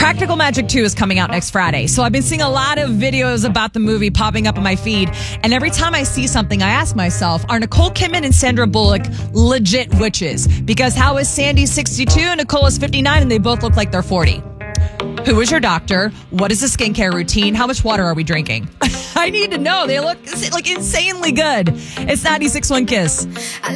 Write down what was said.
Practical Magic 2 is coming out next Friday. So I've been seeing a lot of videos about the movie popping up on my feed. And every time I see something, I ask myself, are Nicole Kidman and Sandra Bullock legit witches? Because how is Sandy 62 and Nicole is 59 and they both look like they're 40? Who is your doctor? What is the skincare routine? How much water are we drinking? I need to know. They look like insanely good. It's 96.1 Kiss.